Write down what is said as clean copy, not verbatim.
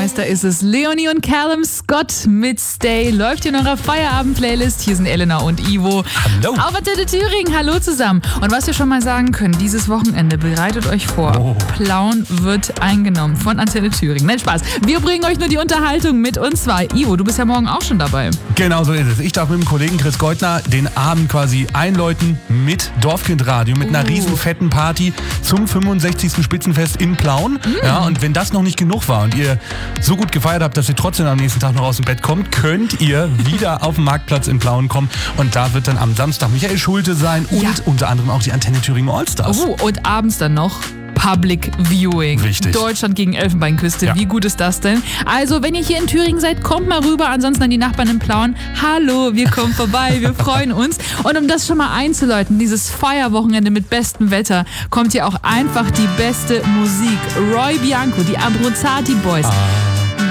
Hausmeister ist es. Leonie und Callum Scott mit Stay. Läuft hier in eurer Feierabend-Playlist. Hier sind Elena und Ivo. Hallo. Auf Antenne Thüringen, hallo zusammen. Und was wir schon mal sagen können, dieses Wochenende, bereitet euch vor. Oh. Plauen wird eingenommen von Antenne Thüringen. Nein, Spaß. Wir bringen euch nur die Unterhaltung mit. Und zwar, Ivo, du bist ja morgen auch schon dabei. Genau so ist es. Ich darf mit dem Kollegen Chris Goldner den Abend quasi einläuten mit Dorfkindradio, mit einer riesen fetten Party zum 65. Spitzenfest in Plauen. Ja, und wenn das noch nicht genug war und ihr so gut gefeiert habt, dass ihr trotzdem am nächsten Tag noch aus dem Bett kommt, könnt ihr wieder auf den Marktplatz in Plauen kommen. Und da wird dann am Samstag Michael Schulte sein und unter anderem auch die Antenne Thüringen Allstars. Oh, und abends dann noch Public Viewing. Richtig. Deutschland gegen Elfenbeinküste. Ja. Wie gut ist das denn? Also, wenn ihr hier in Thüringen seid, kommt mal rüber. Ansonsten an die Nachbarn in Plauen. Hallo, wir kommen vorbei. Wir freuen uns. Und um das schon mal einzuläuten, dieses Feierwochenende mit bestem Wetter, kommt hier auch einfach die beste Musik. Roy Bianco, die Abruzzati Boys.